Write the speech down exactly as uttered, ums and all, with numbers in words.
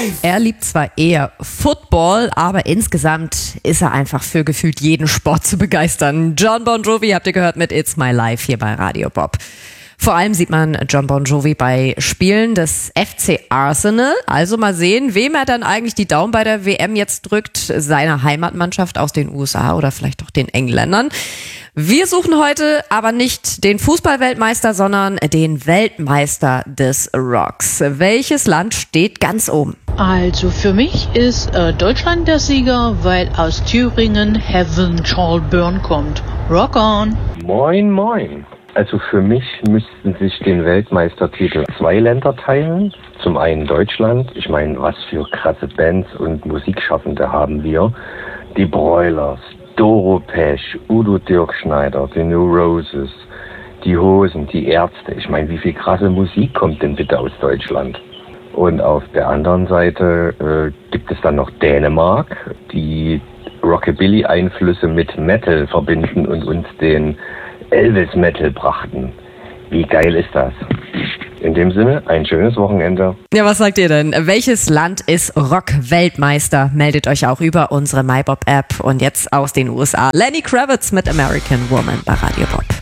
Er liebt zwar eher Football, aber insgesamt ist er einfach für gefühlt jeden Sport zu begeistern. Jon Bon Jovi habt ihr gehört mit It's My Life hier bei Radio Bob. Vor allem sieht man Jon Bon Jovi bei Spielen des F C Arsenal. Also mal sehen, wem er dann eigentlich die Daumen bei der W M jetzt drückt. Seiner Heimatmannschaft aus den U S A oder vielleicht auch den Engländern. Wir suchen heute aber nicht den Fußballweltmeister, sondern den Weltmeister des Rocks. Welches Land steht ganz oben? Also für mich ist äh, Deutschland der Sieger, weil aus Thüringen Heaven Charles Byrne kommt. Rock on! Moin, moin. Also für mich müssten sich den Weltmeistertitel zwei Länder teilen. Zum einen Deutschland. Ich meine, was für krasse Bands und Musikschaffende haben wir. Die Broilers, Doro Pesch, Udo Dirkschneider, die New Roses, die Hosen, die Ärzte. Ich meine, wie viel krasse Musik kommt denn bitte aus Deutschland? Und auf der anderen Seite äh, gibt es dann noch Dänemark, die Rockabilly-Einflüsse mit Metal verbinden und uns den Elvis Metal brachten. Wie geil ist das? In dem Sinne, ein schönes Wochenende. Ja, was sagt ihr denn? Welches Land ist Rock-Weltmeister? Meldet euch auch über unsere MyBob-App und jetzt aus den U S A. Lenny Kravitz mit American Woman bei Radio Bob.